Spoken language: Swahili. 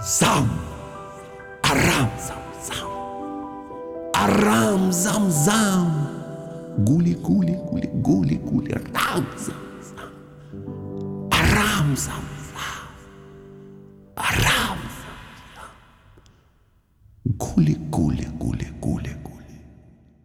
zam, aram, zam, zam, aram, zam, zam, guli, guli, guli, guli, guli, ram, zam, zam, aram, zam, zam, aram, zam, zam, guli, guli, guli.